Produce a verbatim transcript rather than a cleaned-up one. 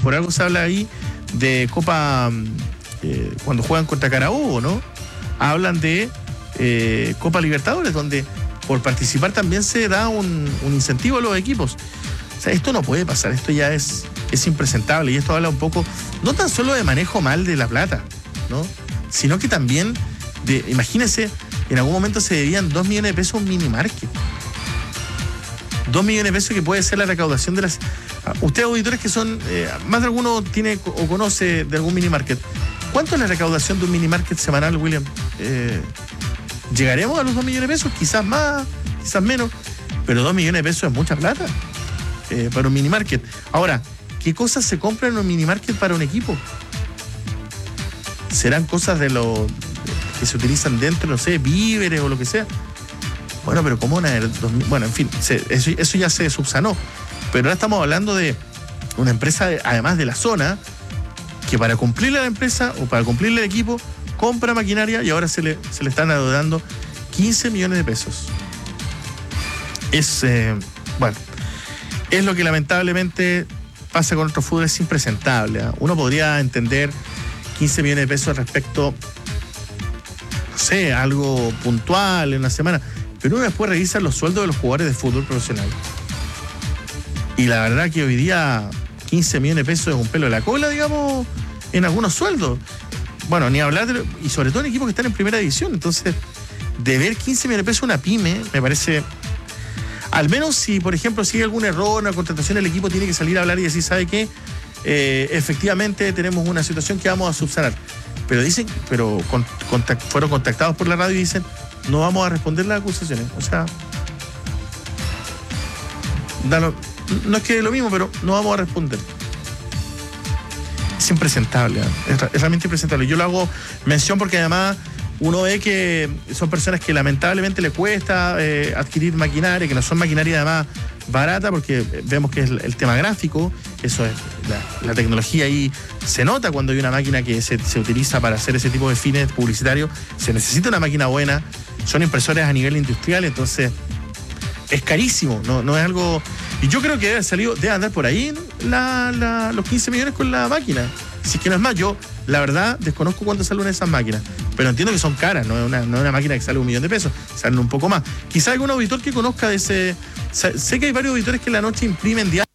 por algo se habla ahí de Copa, eh, cuando juegan contra Carabobo, ¿no? Hablan de eh, Copa Libertadores, donde por participar también se da un, un incentivo a los equipos. O sea, esto no puede pasar, esto ya es, es impresentable, y esto habla un poco, no tan solo de manejo mal de la plata, ¿no? Sino que también, de, imagínense, en algún momento se debían dos millones de pesos a un mini market. Dos millones de pesos que puede ser la recaudación de las... Ustedes, auditores que son, eh, más de alguno tiene o conoce de algún mini market. ¿Cuánto es la recaudación de un mini market semanal, William? Eh, ¿Llegaremos a los dos millones de pesos? Quizás más, quizás menos, pero dos millones de pesos es mucha plata eh, para un mini market. Ahora, ¿qué cosas se compran en un mini market para un equipo? ¿Serán cosas de lo que se utilizan dentro, no sé, víveres o lo que sea? Bueno, pero ¿cómo una... Bueno, en fin, se, eso, eso ya se subsanó. Pero ahora estamos hablando de una empresa, de, además de la zona, que para cumplirle a la empresa o para cumplirle al equipo, compra maquinaria y ahora se le, se le están adeudando quince millones de pesos. Es, eh, bueno, es lo que lamentablemente pasa con nuestro fútbol, es impresentable, ¿eh? Uno podría entender quince millones de pesos respecto, no sé, algo puntual en una semana, pero uno después revisa los sueldos de los jugadores de fútbol profesional. Y la verdad que hoy día quince millones de pesos es un pelo de la cola, digamos, en algunos sueldos. Bueno, ni hablar de... Y sobre todo en equipos que están en primera división. Entonces, de ver quince millones de pesos una pyme, me parece... Al menos si, por ejemplo, si hay algún error, una contratación, el equipo tiene que salir a hablar y decir, ¿sabe qué? Eh, efectivamente tenemos una situación que vamos a subsanar. Pero dicen, pero contact, fueron contactados por la radio y dicen, no vamos a responder las acusaciones. O sea, lo, no es que lo mismo, pero no vamos a responder. Es impresentable, ¿eh? es, es realmente impresentable. Yo lo hago mención porque además uno ve que son personas que lamentablemente le cuesta eh, adquirir maquinaria, que no son maquinaria además barata, porque vemos que es el, el tema gráfico, eso es, la, la tecnología ahí se nota cuando hay una máquina que se, se utiliza para hacer ese tipo de fines publicitarios, se necesita una máquina buena, son impresoras a nivel industrial, entonces es carísimo, no, no es algo... Y yo creo que debe haber salido, debe andar por ahí la, la, los quince millones con la máquina. Si es que no es más, yo la verdad desconozco cuánto salen esas máquinas, pero entiendo que son caras, no es una, no es una máquina que sale un millón de pesos, salen un poco más. Quizá algún auditor que conozca de ese... Sé que hay varios auditores que en la noche imprimen diariamente